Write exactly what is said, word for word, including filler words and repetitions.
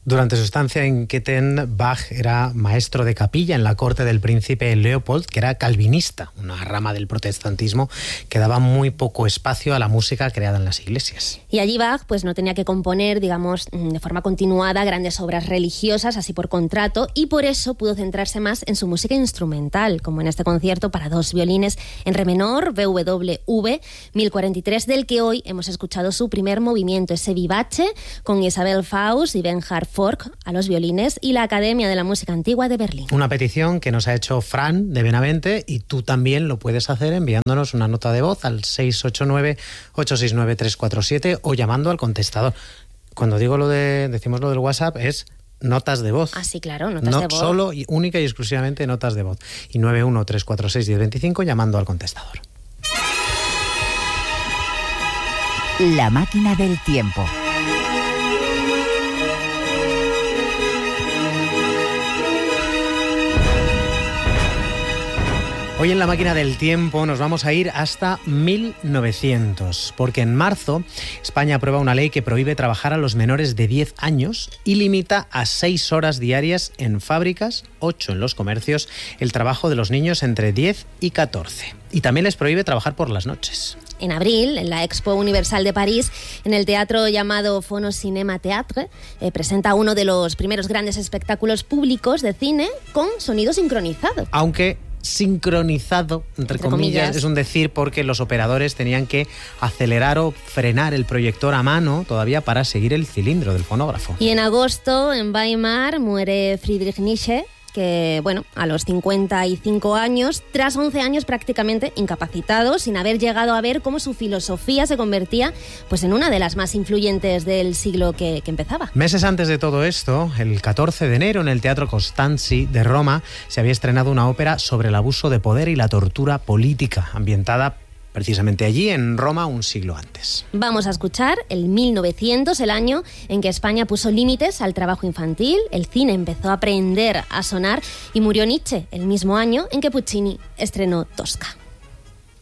Durante su estancia en Köthen, Bach era maestro de capilla en la corte del príncipe Leopold, que era calvinista, una rama del protestantismo que daba muy poco espacio a la música creada en las iglesias. Y allí Bach pues, no tenía que componer, digamos, de forma continuada grandes obras religiosas, así por contrato, y por eso pudo centrarse más en su música instrumental, como en este concierto para dos violines en re menor, B W V mil cuarenta y tres, del que hoy hemos escuchado su primer movimiento, ese vivace, con Isabel Faust y Bernhard Fork a los violines y la Academia de la Música Antigua de Berlín. Una petición que nos ha hecho Fran de Benavente, y tú también lo puedes hacer enviándonos una nota de voz al seis ocho nueve, ocho seis nueve, tres cuatro siete o llamando al contestador. Cuando digo lo de, decimos lo del WhatsApp, es notas de voz. Ah, sí, claro, notas no, de voz. Solo y única y exclusivamente notas de voz. Y nueve uno tres cuatro seis uno cero dos cinco llamando al contestador. La máquina del tiempo. Hoy en la máquina del tiempo nos vamos a ir hasta mil novecientos, porque en marzo España aprueba una ley que prohíbe trabajar a los menores de diez años y limita a seis horas diarias en fábricas, ocho en los comercios, el trabajo de los niños entre diez y catorce. Y también les prohíbe trabajar por las noches. En abril, en la Expo Universal de París, en el teatro llamado Phono Cinema Theatre, eh, presenta uno de los primeros grandes espectáculos públicos de cine con sonido sincronizado. Aunque sincronizado, entre, entre comillas, comillas, es un decir, porque los operadores tenían que acelerar o frenar el proyector a mano todavía para seguir el cilindro del fonógrafo. Y en agosto, en Weimar, muere Friedrich Nietzsche, que, bueno, a los cincuenta y cinco años, tras once años prácticamente incapacitado, sin haber llegado a ver cómo su filosofía se convertía pues, en una de las más influyentes del siglo que, que empezaba. Meses antes de todo esto, el catorce de enero, en el Teatro Costanzi de Roma, se había estrenado una ópera sobre el abuso de poder y la tortura política, ambientada precisamente allí, en Roma, un siglo antes. Vamos a escuchar el mil novecientos, el año en que España puso límites al trabajo infantil, el cine empezó a aprender a sonar y murió Nietzsche, el mismo año en que Puccini estrenó Tosca.